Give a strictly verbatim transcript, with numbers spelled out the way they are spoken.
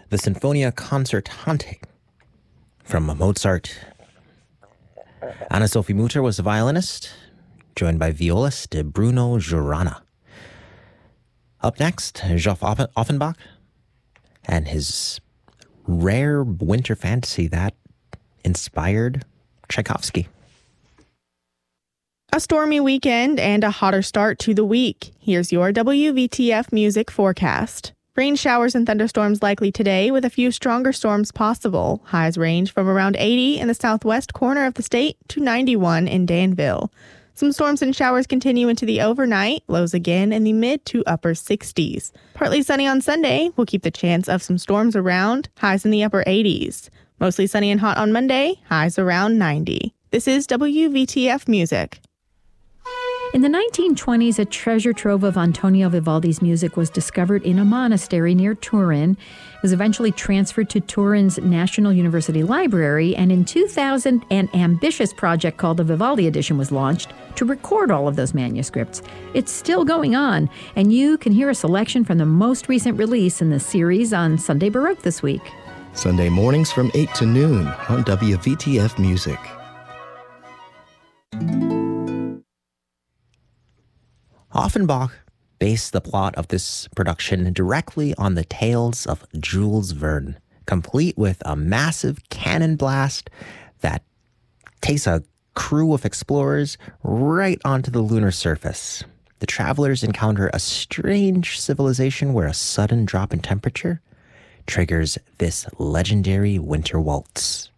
the Sinfonia Concertante from Mozart. Anna Sophie Mutter was the violinist, joined by violist Bruno Giurana. Up next, Geoff Offenbach and his rare winter fantasy that inspired Tchaikovsky. A stormy weekend and a hotter start to the week. Here's your W V T F music forecast. Rain showers and thunderstorms likely today, with a few stronger storms possible. Highs range from around eighty in the southwest corner of the state to ninety-one in Danville. Some storms and showers continue into the overnight, lows again in the mid to upper sixties. Partly sunny on Sunday will keep the chance of some storms around, highs in the upper eighties. Mostly sunny and hot on Monday, highs around ninety. This is W V T F Music. In the nineteen twenties, a treasure trove of Antonio Vivaldi's music was discovered in a monastery near Turin. It was eventually transferred to Turin's National University Library, and in two thousand, an ambitious project called the Vivaldi Edition was launched to record all of those manuscripts. It's still going on, and you can hear a selection from the most recent release in the series on Sunday Baroque this week. Sunday mornings from eight to noon on W V T F Music. Offenbach based the plot of this production directly on the tales of Jules Verne, complete with a massive cannon blast that takes a crew of explorers right onto the lunar surface. The travelers encounter a strange civilization where a sudden drop in temperature triggers this legendary winter waltz.